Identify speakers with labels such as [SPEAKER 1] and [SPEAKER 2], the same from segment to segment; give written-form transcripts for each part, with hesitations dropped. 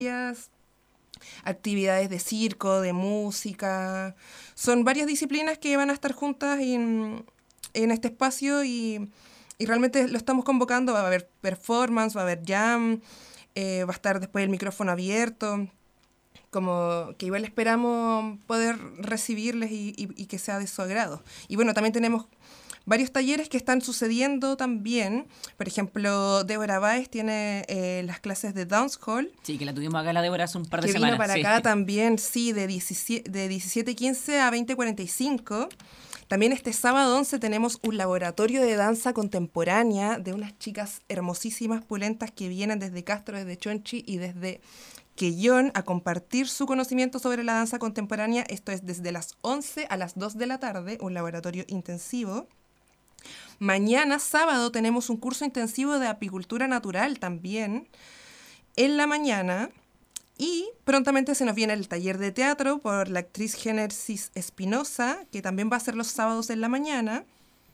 [SPEAKER 1] actividades de circo, de música. Son varias disciplinas que van a estar juntas en este espacio y realmente lo estamos convocando. Va a haber performance, va a haber jam, va a estar después el micrófono abierto, como que igual esperamos poder recibirles y que sea de su agrado. Y bueno, también tenemos varios talleres que están sucediendo también. Por ejemplo, Débora Báez tiene las clases de dancehall.
[SPEAKER 2] Sí, que la tuvimos acá la Débora hace un par de
[SPEAKER 1] que
[SPEAKER 2] semanas.
[SPEAKER 1] Vino para acá también, sí, de 17:15 a 20:45. También este sábado 11 tenemos un laboratorio de danza contemporánea de unas chicas hermosísimas, pulentas, que vienen desde Castro, desde Chonchi y desde Quellón a compartir su conocimiento sobre la danza contemporánea. Esto es desde las 11 a las 2 de la tarde, un laboratorio intensivo. Mañana, sábado, tenemos un curso intensivo de apicultura natural también en la mañana. Y prontamente se nos viene el taller de teatro por la actriz Génesis Espinosa, que también va a ser los sábados en la mañana.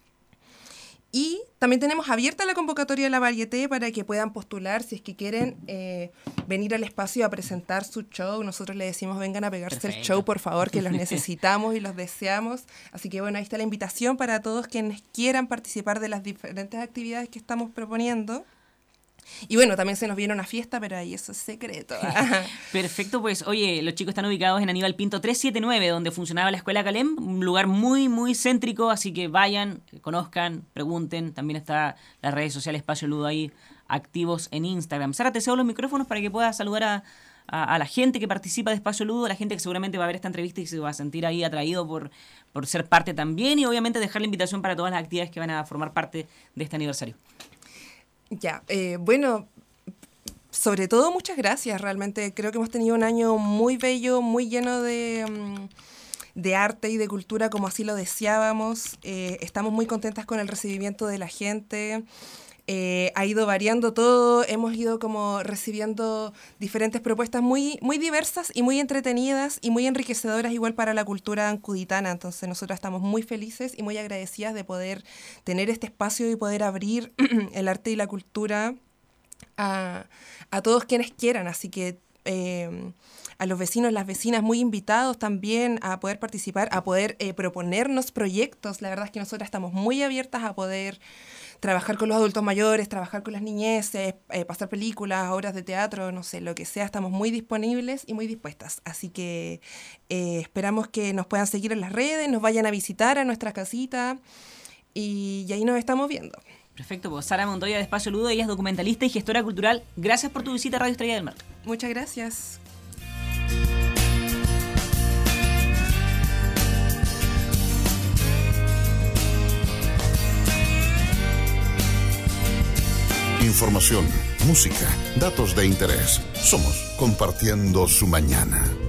[SPEAKER 1] Y también tenemos abierta la convocatoria de la Varieté para que puedan postular si es que quieren venir al espacio a presentar su show. Nosotros le decimos, vengan a pegarse Perfecto. El show, por favor, que los necesitamos y los deseamos. Así que bueno, ahí está la invitación para todos quienes quieran participar de las diferentes actividades que estamos proponiendo. Y bueno, también se nos viene una fiesta, pero ahí eso es secreto.
[SPEAKER 2] Perfecto, pues oye, los chicos están ubicados en Aníbal Pinto 379, donde funcionaba la Escuela Calem, un lugar muy, muy céntrico, así que vayan, conozcan, pregunten. También está las redes sociales Espacio Ludo ahí activos en Instagram. Sara, te cedo los micrófonos para que puedas saludar a la gente que participa de Espacio Ludo, a la gente que seguramente va a ver esta entrevista y se va a sentir ahí atraído por ser parte también, y obviamente dejar la invitación para todas las actividades que van a formar parte de este aniversario.
[SPEAKER 1] Ya, bueno, sobre todo muchas gracias, realmente creo que hemos tenido un año muy bello, muy lleno de arte y de cultura como así lo deseábamos. Estamos muy contentas con el recibimiento de la gente. Ha ido variando todo, hemos ido como recibiendo diferentes propuestas muy, muy diversas y muy entretenidas y muy enriquecedoras igual para la cultura ancuditana. Entonces nosotras estamos muy felices y muy agradecidas de poder tener este espacio y poder abrir el arte y la cultura a todos quienes quieran. Así que a los vecinos, las vecinas muy invitados también a poder participar, a poder proponernos proyectos. La verdad es que nosotras estamos muy abiertas a poder trabajar con los adultos mayores, trabajar con las niñeces, pasar películas, obras de teatro, no sé, lo que sea. Estamos muy disponibles y muy dispuestas. Así que esperamos que nos puedan seguir en las redes, nos vayan a visitar a nuestra casita y ahí nos estamos viendo.
[SPEAKER 2] Perfecto, pues Sara Montoya de Espacio Ludo, ella es documentalista y gestora cultural. Gracias por tu visita a Radio Estrella del Mar.
[SPEAKER 1] Muchas gracias.
[SPEAKER 3] Información, música, datos de interés. Somos Compartiendo su Mañana.